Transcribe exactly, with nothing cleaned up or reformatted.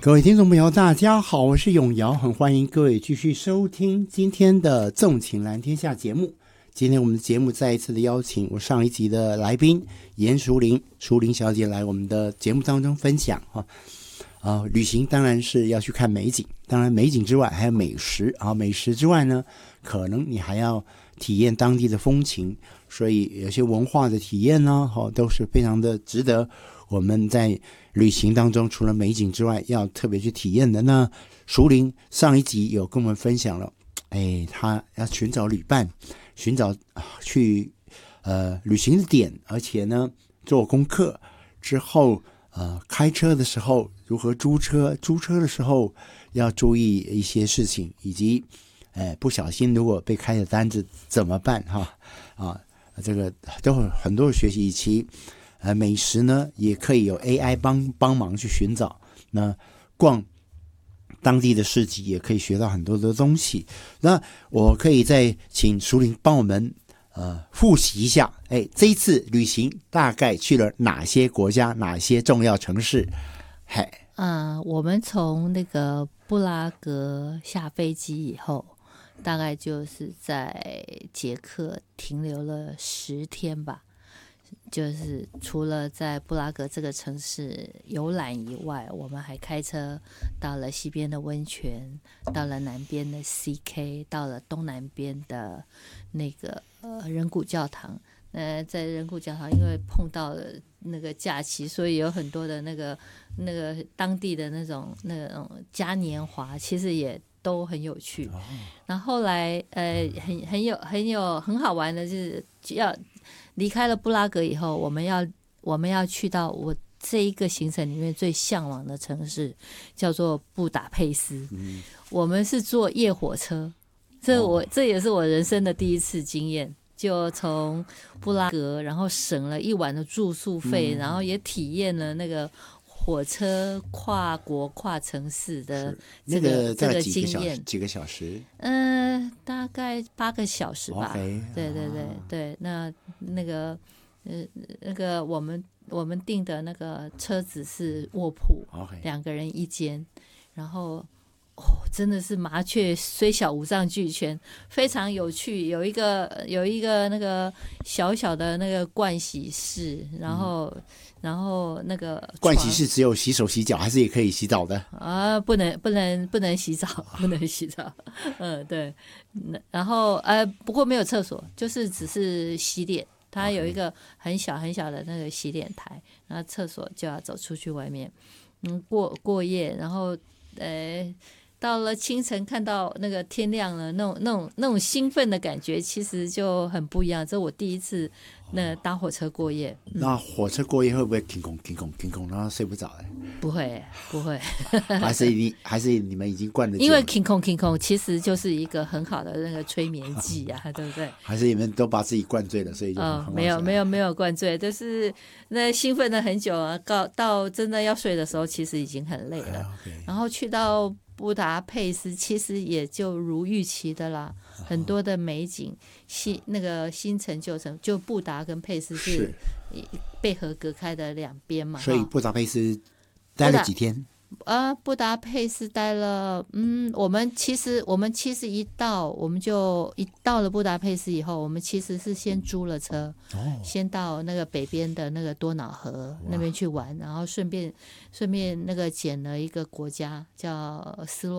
各位听众朋友大家好，我是永尧，很欢迎各位继续收听今天的纵情蓝天下节目。今天我们的节目再一次的邀请我上一集的来宾严淑玲淑玲小姐来我们的节目当中分享啊。呃，旅行当然是要去看美景，当然美景之外还有美食啊，美食之外呢，可能你还要体验当地的风情，所以有些文化的体验呢，哦，都是非常的值得我们在旅行当中除了美景之外要特别去体验的。那淑玲上一集有跟我们分享了，哎，她要寻找旅伴，寻找去呃旅行的点，而且呢做功课之后，呃开车的时候如何租车，租车的时候要注意一些事情，以及哎不小心如果被开的单子怎么办哈啊，这个都很多的学习，以及呃美食呢也可以有 A I 帮帮忙去寻找，那逛当地的市集也可以学到很多的东西。那我可以再请淑玲帮我们呃复习一下，哎，这一次旅行大概去了哪些国家，哪些重要城市？嘿， 嗯、呃，我们从那个布拉格下飞机以后，大概就是在捷克停留了十天吧。就是除了在布拉格这个城市游览以外，我们还开车到了西边的温泉，到了南边的 C K， 到了东南边的那个呃人骨教堂。呃，在人骨教堂，因为碰到了那个假期，所以有很多的那个那个当地的那种那种嘉年华，其实也都很有趣。然后后来呃很很有很有很好玩的，就是要离开了布拉格以后，我们要我们要去到我这一个行程里面最向往的城市，叫做布达佩斯。嗯、我们是坐夜火车，这我、哦、这也是我人生的第一次经验。就从布拉格，然后省了一晚的住宿费，嗯、然后也体验了那个火车跨国跨城市的这个、那个、这个经验。 几个小时？ 嗯、呃，大概八个小时吧。 Okay, 对对对、啊、对，那那个呃那个我们我们订的那个车子是卧铺， okay. 两个人一间，然后。哦，真的是麻雀虽小五脏俱全，非常有趣。有一个有一个那个小小的那个盥洗室，然后、嗯、然后那个盥洗室只有洗手洗脚，还是也可以洗澡的啊？不能不能不能洗澡，不能洗澡。嗯，对。然后呃，不过没有厕所，就是只是洗脸。它有一个很小很小的那个洗脸台，然后厕所就要走出去外面，嗯，过过夜，然后呃。到了清晨看到那个天亮了，那种那种那种兴奋的感觉其实就很不一样。这是我第一次那搭火车过夜。 嗯、那火车过夜会不会停空停空停空，然后睡不着？哎， 不会不会， 还是你还是你们已经灌了酒？ 因为停空停空其实就是一个很好的那个催眠剂啊，对不对？ 还是你们都把自己灌醉了，所以就很、 哦、没有没有没有灌醉，就是那兴奋了很久啊，到到真的要睡的时候，其实已经很累了。哎 okay、然后去到布达佩斯其实也就如预期的啦，哦、很多的美景，新那个新城旧城，就布达跟佩斯是被河隔开的两边嘛。 所以布达佩斯待了几天？ 啊，布达佩斯待了，嗯，我们其实我们其实一到我们就一到了布达佩斯以后，我们其实是先租了车，哦、先到那个北边的那个多瑙河那边去玩，然后顺便顺便那个捡了一个国家叫斯洛